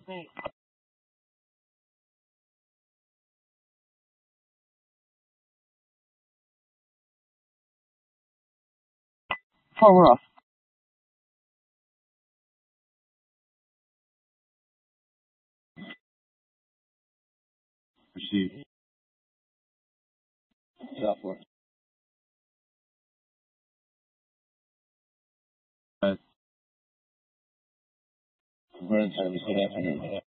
Forward off. Receive. Software. Right. We're in time. We still have to do that.